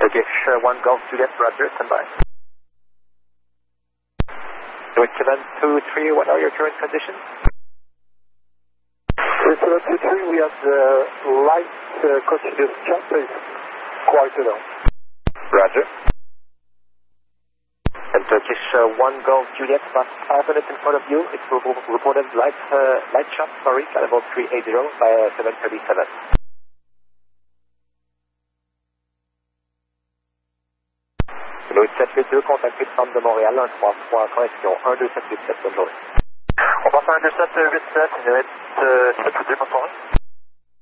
Turkish 1 Golf Juliet, Roger, standby. Note 723, what are your current conditions? 723, we have the light continuous jump is quite low. Roger. And Turkish 1 Golf Juliet, about 5 minutes in front of you. It's reported light shot, level 380 by 737. Note 782, contacté de centre de Montréal, 133, correction 12787, bonne journée. On passe à 12787, 782, bonne soirée.